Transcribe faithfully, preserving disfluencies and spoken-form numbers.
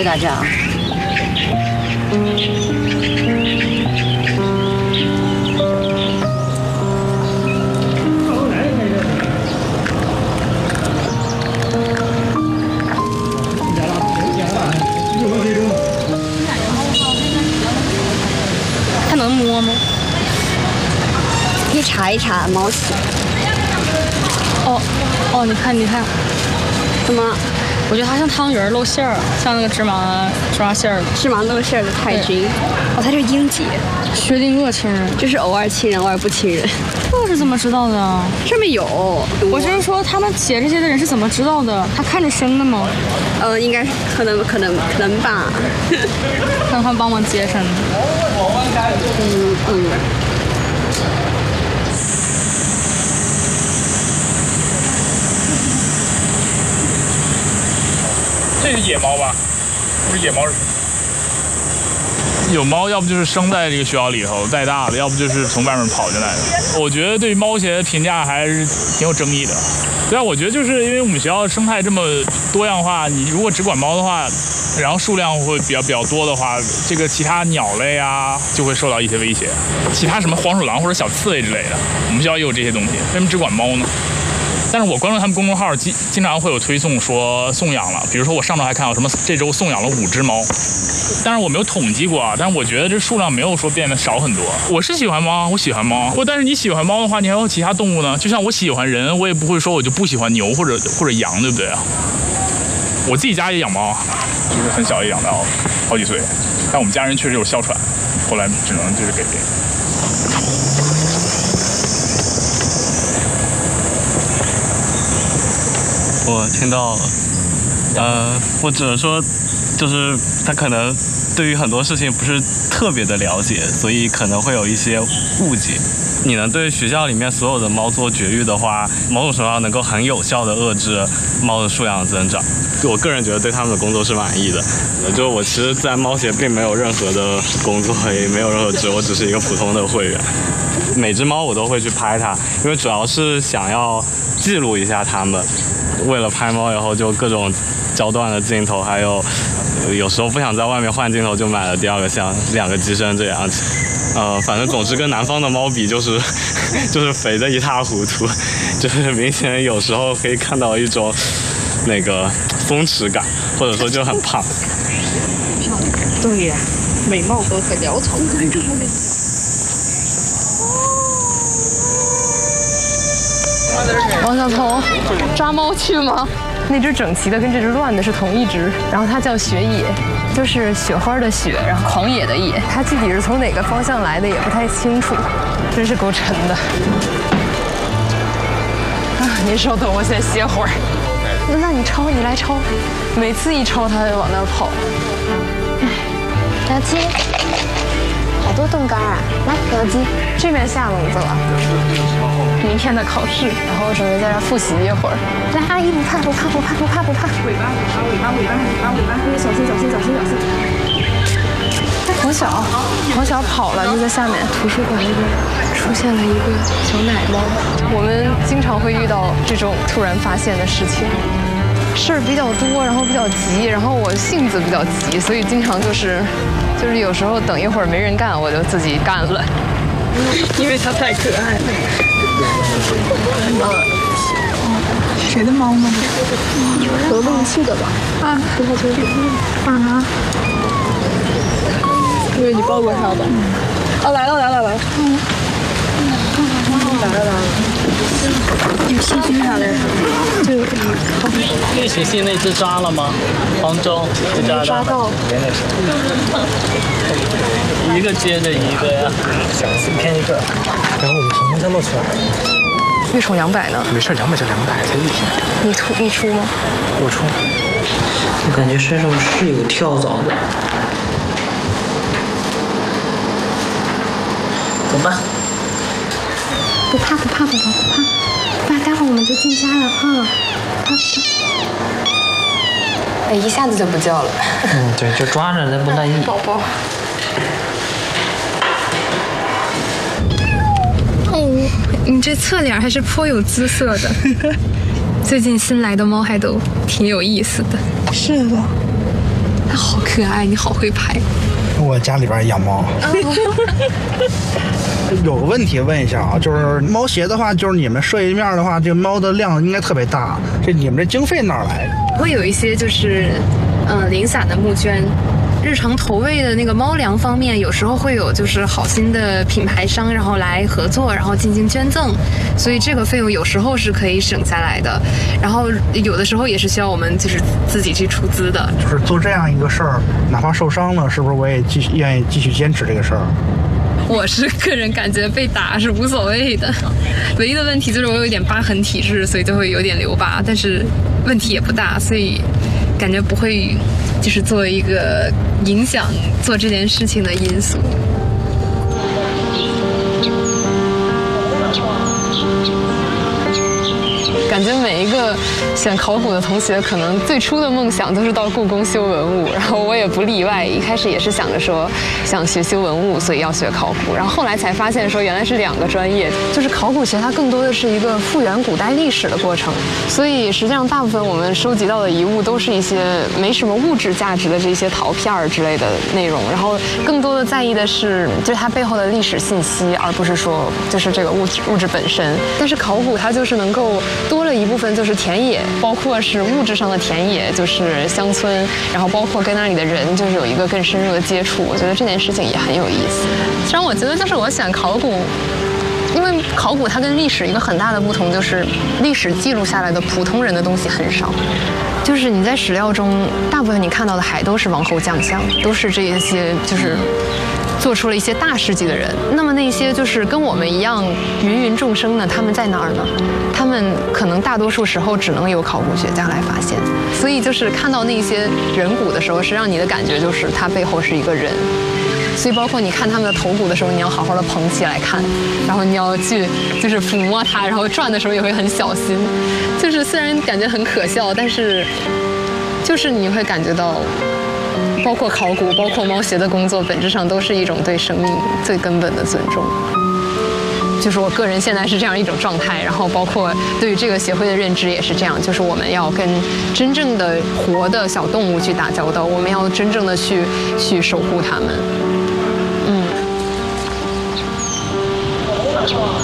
谢大家。 它能摸吗？ 可以查一查猫屎。 哦哦，你看你看， 怎么？ 我觉得它像汤圆露馅儿，像那个芝麻芝麻馅儿。 芝麻露馅儿的太君。哦，它是英姐。 薛定谔亲人， 就是偶尔亲人，偶尔不亲人。 这是怎么知道的啊？ 上面有。 我就是说，他们写这些的人是怎么知道的？他看着生的吗？ 呃，应该可能可能可能吧。 让他帮忙接生。 嗯嗯。 这是野猫吧？不是野猫是。有猫，要不就是生在这个学校里头带大的，要不就是从外面跑进来的。我觉得对猫鞋的评价还是挺有争议的。对啊，我觉得就是因为我们学校生态这么多样化，你如果只管猫的话，然后数量会比较比较多的话，这个其他鸟类啊就会受到一些威胁，其他什么黄鼠狼或者小刺猬之类的，我们学校也有这些东西，为什么只管猫呢？但是我关注他们公众号，经经常会有推送说送养了，比如说我上周还看到什么这周送养了五只猫，但是我没有统计过啊，但是我觉得这数量没有说变得少很多。我是喜欢猫，我喜欢猫，我但是你喜欢猫的话，你还有其他动物呢，就像我喜欢人，我也不会说我就不喜欢牛或者或者羊，对不对啊？我自己家也养猫，就是很小也养到好几岁，但我们家人确实有哮喘，后来只能就是给别人。 我听到，呃，我只能说，就是他可能对于很多事情不是特别的了解，所以可能会有一些误解。你能对学校里面所有的猫做绝育的话，某种程度上能够很有效的遏制猫的数量的增长。我个人觉得对他们的工作是满意的。就我其实在猫协并没有任何的工作，也没有任何职，我只是一个普通的会员。每只猫我都会去拍它，因为主要是想要记录一下它们。为了拍猫以后就各种焦段的镜头，还有有时候不想在外面换镜头，就买了第二个像两个机身这样子。呃，反正总之跟南方的猫比，就是就是肥得一塌糊涂，就是明显有时候可以看到一种那个松弛感，或者说就很胖。 对呀，美貌都可潦草。 王小彤，抓猫去吗？ 那只整齐的跟这只乱的是同一只，然后它叫雪野，就是雪花的雪，然后狂野的野。它具体是从哪个方向来的也不太清楚，真是够沉的。啊，您稍等，我先歇会儿。那那你抄，你来抄。每次一抄，它就往那儿跑。 小鸡，好多冻干啊！来，小鸡， 这边下笼子了。明天的考试，然后我准备在这复习一会儿。 来，阿姨不怕不怕不怕不怕不怕。 尾巴尾巴尾巴尾巴尾巴尾巴，小心小心小心小心。黄小，黄小跑了，就在下面。图书馆那边出现了一个小奶猫。我们经常会遇到这种突然发现的事情，事儿比较多，然后比较急，然后我性子比较急，所以经常就是就是有时候等一会儿没人干，我就自己干了。因为它太可爱了。 谁的猫呢？ 有漏气的吧？ 啊，不太清楚。啊。 因为你抱过它吧？哦，来了来了来了。嗯。来了来了。 有细菌啥的？对。 练习性那只抓了吗？黄忠，没抓到。 一个接着一个呀，一天一个，然后我们横空再露出来。 月宠两百呢？ 没事，两百就两百，才一天。 你出你出吗？ 我出。我感觉身上是有跳蚤的。走吧。 不怕不怕宝宝不怕，爸，待会儿我们就进家了哈。爸爸。 哎，一下子就不叫了。 嗯，对，就抓着，咱不在意。 宝宝。 哦，你这侧脸还是颇有姿色的。最近新来的猫还都挺有意思的。 是的， 好可爱，你好会拍。 我家里边养猫。有个问题问一下啊，就是猫鞋的话，就是你们设计面的话，这个猫的量应该特别大，这你们这经费哪儿来的？ 会有一些就是嗯、呃、零散的募捐。日常投喂的那个猫粮方面，有时候会有就是好心的品牌商，然后来合作，然后进行捐赠，所以这个费用有时候是可以省下来的。然后有的时候也是需要我们就是自己去出资的。 就是做这样一个事儿，哪怕受伤了，是不是我也继续愿意继续坚持这个事儿？ 我是个人感觉被打是无所谓的，唯一的问题就是我有一点疤痕体质，所以就会有点留疤，但是问题也不大，所以感觉不会就是作为一个影响做这件事情的因素。感觉每一个选考古的同学，可能最初的梦想都是到故宫修文物，然后我也不例外。一开始也是想着说想学修文物，所以要学考古，然后后来才发现说原来是两个专业。就是考古学它更多的是一个复原古代历史的过程，所以实际上大部分我们收集到的遗物都是一些没什么物质价值的这些陶片儿之类的内容，然后更多的在意的是就是它背后的历史信息，而不是说就是这个物质物质本身。但是考古它就是能够多了一部分就是田野，包括是物质上的田野，就是乡村，然后包括跟那里的人就是有一个更深入的接触，我觉得这件事情也很有意思。其实我觉得就是我选考古，因为考古它跟历史一个很大的不同就是历史记录下来的普通人的东西很少，就是你在史料中大部分你看到的还都是王侯将相，都是这些就是做出了一些大事迹的人。那么那些就是跟我们一样芸芸众生呢，他们在哪儿呢？他们可能大多数时候只能由考古学家来发现。所以就是看到那些人骨的时候，实际上你的感觉就是它背后是一个人。所以包括你看他们的头骨的时候，你要好好的捧起来看，然后你要去就是抚摸它，然后转的时候也会很小心。就是虽然感觉很可笑，但是就是你会感觉到包括考古包括猫鞋的工作本质上都是一种对生命最根本的尊重。就是我个人现在是这样一种状态，然后包括对于这个协会的认知也是这样，就是我们要跟真正的活的小动物去打交道，我们要真正的去去守护它们。嗯。